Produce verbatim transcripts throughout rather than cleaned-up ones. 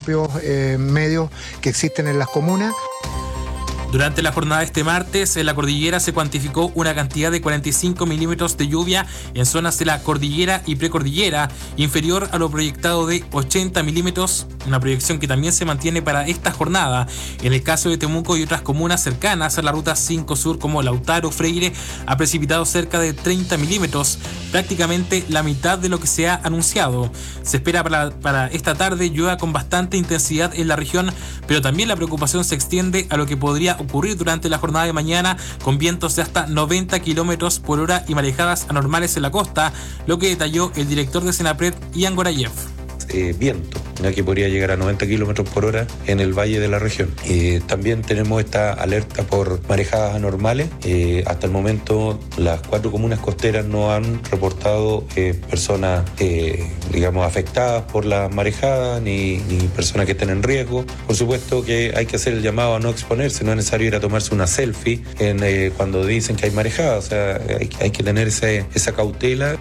propios eh, medios que existen en las comunas. Durante la jornada de este martes, en la cordillera se cuantificó una cantidad de cuarenta y cinco milímetros de lluvia en zonas de la cordillera y precordillera, inferior a lo proyectado de ochenta milímetros, una proyección que también se mantiene para esta jornada. En el caso de Temuco y otras comunas cercanas a la ruta cinco Sur como Lautaro, Freire, ha precipitado cerca de treinta milímetros, prácticamente la mitad de lo que se ha anunciado. Se espera para, para esta tarde llueva con bastante intensidad en la región, pero también la preocupación se extiende a lo que podría ocurrir durante la jornada de mañana, con vientos de hasta noventa kilómetros por hora y marejadas anormales en la costa, lo que detalló el director de Senapred, Ian Gorayev. Eh, viento, ¿no? Que podría llegar a noventa kilómetros por hora en el valle de la región. Eh, también tenemos esta alerta por marejadas anormales. Eh, hasta el momento las cuatro comunas costeras no han reportado eh, personas, eh, digamos, afectadas por las marejadas, ni, ni personas que estén en riesgo. Por supuesto que hay que hacer el llamado a no exponerse, no es necesario ir a tomarse una selfie en, eh, cuando dicen que hay marejadas, o sea, hay, hay que tener ese, esa cautela.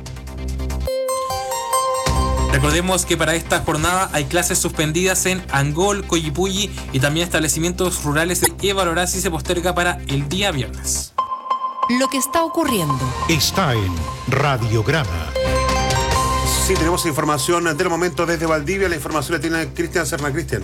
Recordemos que para esta jornada hay clases suspendidas en Angol, Coyipulli y también establecimientos rurales de Evalorasi se posterga para el día viernes. Lo que está ocurriendo está en Radiograma. Sí, tenemos información del momento desde Valdivia. La información la tiene Cristian Serna. Cristian.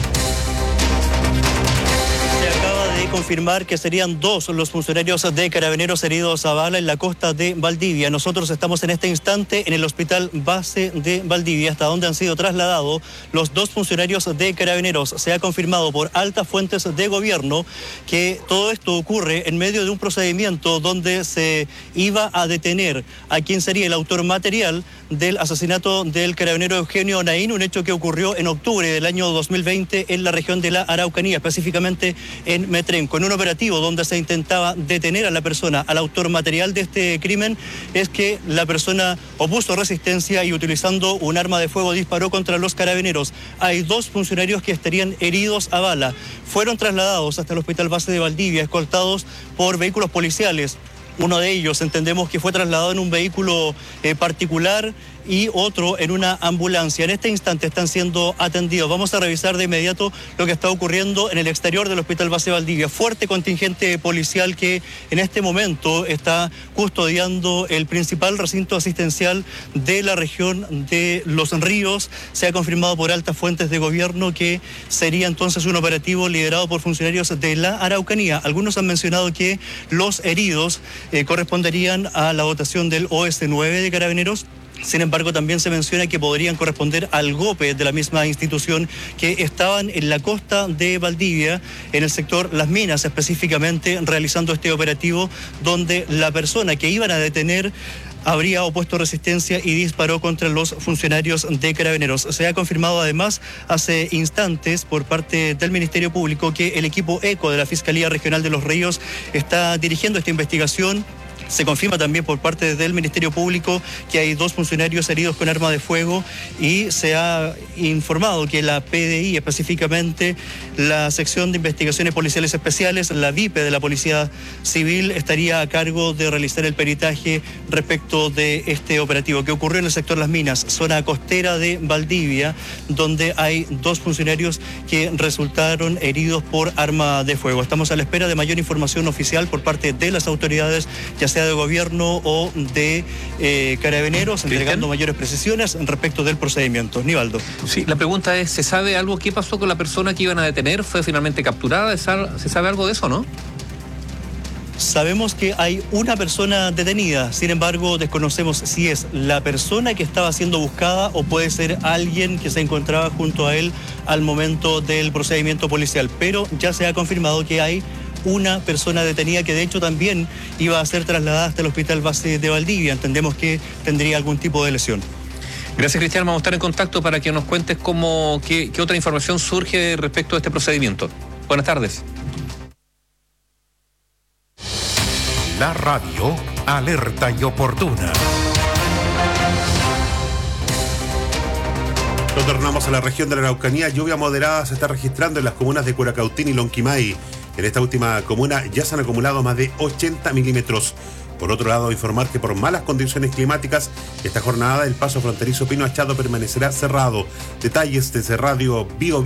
De confirmar que serían dos los funcionarios de Carabineros heridos a bala en la costa de Valdivia. Nosotros estamos en este instante en el hospital base de Valdivia, hasta donde han sido trasladados los dos funcionarios de Carabineros. Se ha confirmado por altas fuentes de gobierno que todo esto ocurre en medio de un procedimiento donde se iba a detener a quien sería el autor material del asesinato del carabinero Eugenio Naín, un hecho que ocurrió en octubre del año dos mil veinte en la región de la Araucanía, específicamente en Metrenco. En un operativo donde se intentaba detener a la persona, al autor material de este crimen, es que la persona opuso resistencia y utilizando un arma de fuego disparó contra los carabineros. Hay dos funcionarios que estarían heridos a bala. Fueron trasladados hasta el hospital base de Valdivia, escoltados por vehículos policiales. Uno de ellos entendemos que fue trasladado en un vehículo eh, particular y otro en una ambulancia. En este instante están siendo atendidos. Vamos a revisar de inmediato lo que está ocurriendo en el exterior del Hospital Base Valdivia. Fuerte contingente policial que en este momento está custodiando el principal recinto asistencial de la región de Los Ríos. Se ha confirmado por altas fuentes de gobierno que sería entonces un operativo liderado por funcionarios de la Araucanía. Algunos han mencionado que los heridos eh, corresponderían a la dotación del O S nueve de Carabineros. Sin embargo, también se menciona que podrían corresponder al GOPE de la misma institución, que estaban en la costa de Valdivia, en el sector Las Minas específicamente, realizando este operativo donde la persona que iban a detener habría opuesto resistencia y disparó contra los funcionarios de Carabineros. Se ha confirmado además hace instantes por parte del Ministerio Público que el equipo ECO de la Fiscalía Regional de Los Ríos está dirigiendo esta investigación. Se confirma también por parte del Ministerio Público que hay dos funcionarios heridos con arma de fuego y se ha informado que la P D I, específicamente la Sección de Investigaciones Policiales Especiales, la V I P E de la Policía Civil, estaría a cargo de realizar el peritaje respecto de este operativo que ocurrió en el sector Las Minas, zona costera de Valdivia, donde hay dos funcionarios que resultaron heridos por arma de fuego. Estamos a la espera de mayor información oficial por parte de las autoridades, ya sea de gobierno o de eh, Carabineros, entregando mayores precisiones respecto del procedimiento. Nivaldo. Sí, la pregunta es, ¿se sabe algo? ¿Qué pasó con la persona que iban a detener? ¿Fue finalmente capturada? ¿Se sabe algo de eso, no? Sabemos que hay una persona detenida, sin embargo desconocemos si es la persona que estaba siendo buscada o puede ser alguien que se encontraba junto a él al momento del procedimiento policial, pero ya se ha confirmado que hay una persona detenida que de hecho también iba a ser trasladada hasta el Hospital Base de Valdivia. Entendemos que tendría algún tipo de lesión. Gracias, Cristian. Vamos a estar en contacto para que nos cuentes cómo, qué, qué otra información surge respecto a este procedimiento. Buenas tardes. La radio alerta y oportuna. Retornamos a la región de la Araucanía. Lluvia moderada se está registrando en las comunas de Curacautín y Lonquimay. En esta última comuna ya se han acumulado más de ochenta milímetros. Por otro lado, informar que por malas condiciones climáticas, esta jornada el paso fronterizo Pino Achado permanecerá cerrado. Detalles desde Radio Bio